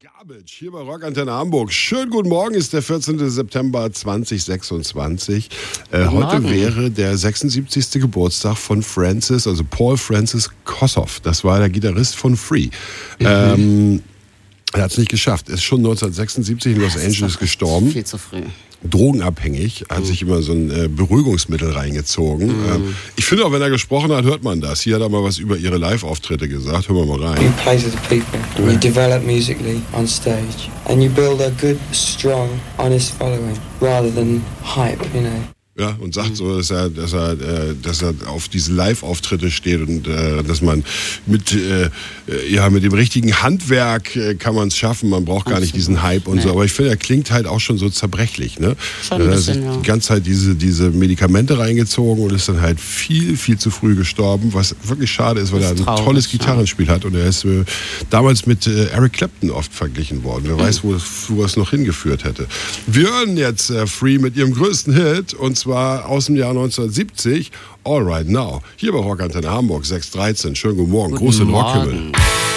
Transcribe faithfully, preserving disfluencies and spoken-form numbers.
Garbage, hier bei Rockantenne Hamburg. Schönen guten Morgen, ist der vierzehnten September zweitausendsechsundzwanzig. Äh, heute Morgen. wäre der sechsundsiebzigste Geburtstag von Francis, also Paul Francis Kossoff. Das war der Gitarrist von Free. Mhm. Ähm, er hat es nicht geschafft. Er ist schon neunzehnhundertsechsundsiebzig in Los Das Angeles ist gestorben. Viel zu früh. Drogenabhängig, hat mhm. sich immer so ein äh, Beruhigungsmittel reingezogen. Mhm. Ähm, ich finde auch, wenn er gesprochen hat, hört man das. Hier hat er mal was über ihre Live-Auftritte gesagt. Hören wir mal rein. You play to the people, and you develop musically on stage, and you build a good, strong, honest following, rather than hype, you know. Ja, und sagt so, dass er, dass er, äh, dass er auf diese Live-Auftritte steht und äh, dass man mit, äh, ja, mit dem richtigen Handwerk äh, kann man es schaffen. Man braucht gar nicht diesen Hype und nee. so. Aber ich finde, er klingt halt auch schon so zerbrechlich, ne? Schon ein er hat bisschen, sich ja. die ganze Zeit diese, diese Medikamente reingezogen und ist dann halt viel, viel zu früh gestorben, was wirklich schade ist, weil das er ein traurig, tolles Gitarrenspiel ja. hat und er ist äh, damals mit äh, Eric Clapton oft verglichen worden. Wer mhm. weiß, wo es, wo es noch hingeführt hätte. Wir hören jetzt äh, Free mit ihrem größten Hit und zwar aus dem Jahr neunzehnhundertsiebzig, All Right Now. Hier bei Rockantenne Hamburg, sechs dreizehn. Schönen guten Morgen, Guten große Morgen. Rockhimmel.